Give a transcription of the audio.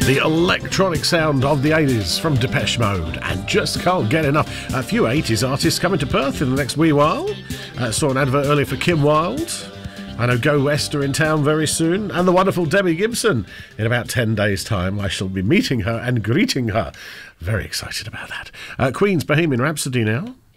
The electronic sound of the 80s from Depeche Mode, and just can't get enough. A few 80s artists coming to Perth in the next wee while. Saw an advert earlier for Kim Wilde. I know Go West are in town very soon, and the wonderful Debbie Gibson. In about 10 days' time, I shall be meeting her and greeting her. Very excited about that. Queen's Bohemian Rhapsody now.